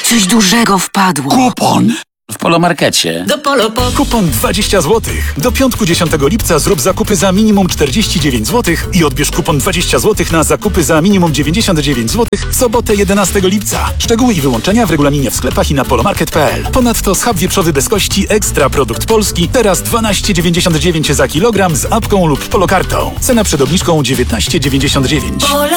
Coś dużego wpadło. Kupon! W Polomarkecie. Do Polo. Kupon 20 zł. Do piątku 10 lipca zrób zakupy za minimum 49 zł i odbierz kupon 20 zł na zakupy za minimum 99 zł w sobotę 11 lipca. Szczegóły i wyłączenia w regulaminie w sklepach i na polomarket.pl. Ponadto schab wieprzowy bez kości Ekstra Produkt Polski teraz 12,99 za kilogram z apką lub polokartą. Cena przed obniżką 19,99.